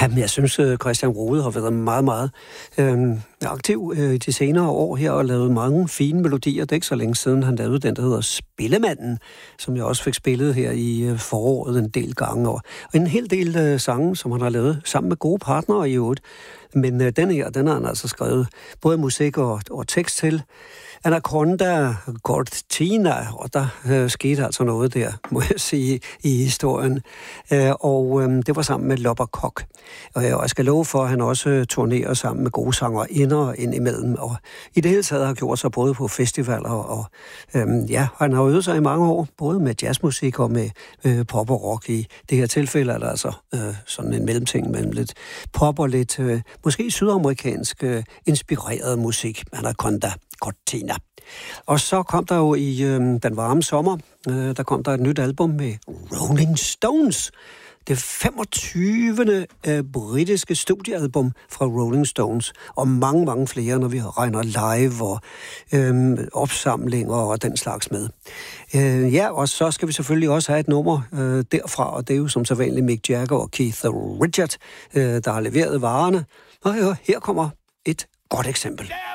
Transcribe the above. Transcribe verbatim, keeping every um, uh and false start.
Ja, men jeg synes, Christian Rode har været meget, meget øh, aktiv øh, i de senere år her og lavet mange fine melodier. Det er ikke så længe siden, han lavede den, der hedder Spillemanden, som jeg også fik spillet her i øh, foråret en del gange. Og en hel del øh, sange, som han har lavet sammen med gode partnere i øvrigt. Men øh, den her, den har han altså skrevet både musik og, og tekst til. Anaconda Gortina, og der øh, skete altså noget der, må jeg sige, i historien. Øh, og øh, det var sammen med Lopper Kok. Og jeg skal love for, at han også turnerer sammen med gode sanger inder ind imellem. Og i det hele taget har gjort sig både på festivaler og øh, ja, han har øvet sig i mange år, både med jazzmusik og med øh, pop og rock. I det her tilfælde er der altså øh, sådan en mellemting mellem lidt pop og lidt, øh, måske sydamerikansk øh, inspireret musik. Anaconda Gortina. Og så kom der jo i øh, den varme sommer, øh, der kom der et nyt album med Rolling Stones. Det femogtyvende Øh, britiske studiealbum fra Rolling Stones, og mange, mange flere, når vi regner live og øh, opsamlinger og den slags med. Øh, ja, og så skal vi selvfølgelig også have et nummer øh, derfra, og det er jo som sædvanligt Mick Jagger og Keith Richards, øh, der har leveret varerne. Og ja, her kommer et godt eksempel.